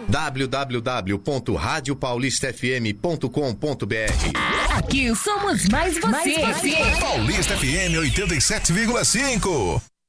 www.radiopaulistafm.com.br. Aqui somos mais você. Paulista FM 87,5.